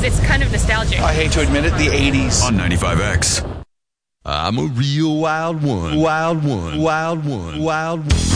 because it's kind of nostalgic. I hate to admit it, the 80s. On 95X. I'm a real wild one. Wild one. Wild one. Wild one.